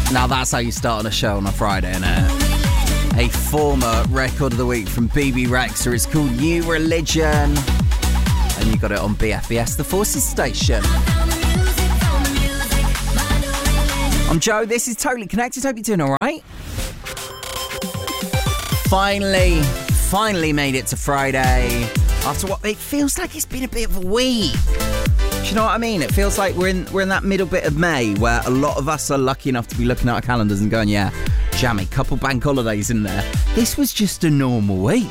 Now that's how you start on a show on a Friday, innit? A former record of the week from BB Rexa. It's called New Religion. And you got it on BFBS, the Forces station. I'm Joe, this is Totally Connected. Hope you're doing alright. Finally made it to Friday. After what it feels like it's been a bit of a week. Do you know what I mean? It feels like we're in that middle bit of May where a lot of us are lucky enough to be looking at our calendars and going, yeah, jammy, couple bank holidays in there. This was just a normal week.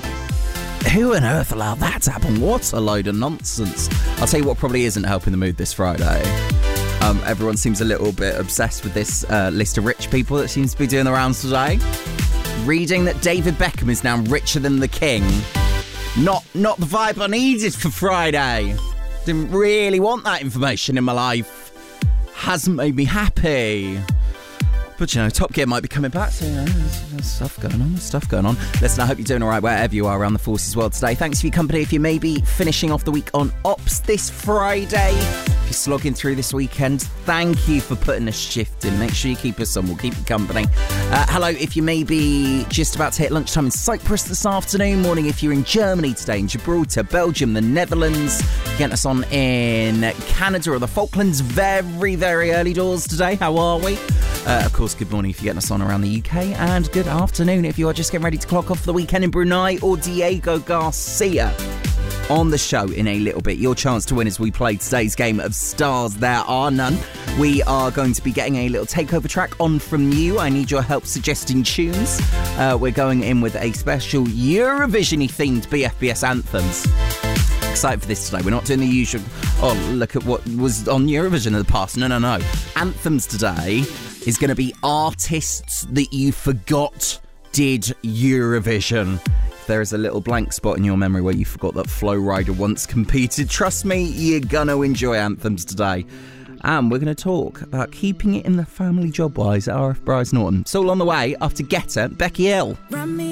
Who on earth allowed that to happen? What a load of nonsense. I'll tell you what probably isn't helping the mood this Friday. Everyone seems a little bit obsessed with this list of rich people that seems to be doing the rounds today. Reading that David Beckham is now richer than the king. Not the vibe I needed for Friday. Didn't really want that information in my life. Hasn't made me happy. But, you know, Top Gear might be coming back, so, you know, there's stuff going on. Listen, I hope you're doing all right wherever you are around the Forces world today. Thanks for your company. If you may be finishing off the week on Ops this Friday, if you're slogging through this weekend, thank you for putting a shift in. Make sure you keep us on. We'll keep you company. Hello, if you may be just about to hit lunchtime in Cyprus this afternoon. Morning if you're in Germany today, in Gibraltar, Belgium, the Netherlands. Getting us on in Canada or the Falklands. Very, very early doors today. How are we? Of course, good morning if you're getting us on around the UK, and good afternoon if you are just getting ready to clock off for the weekend in Brunei, or Diego Garcia on the show in a little bit. Your chance to win as we play today's game of Stars There Are None. We are going to be getting a little takeover track on from you. I need your help suggesting tunes. We're going in with a special Eurovision-y themed BFBS anthems. Excited for this today. We're not doing the usual, oh, look at what was on Eurovision in the past. No. Anthems today is going to be artists that you forgot did Eurovision. If there is a little blank spot in your memory where you forgot that Flo Rida once competed, trust me, you're going to enjoy anthems today. And we're going to talk about keeping it in the family job-wise at RF Bryce Norton. It's all on the way after Getter, Becky Hill.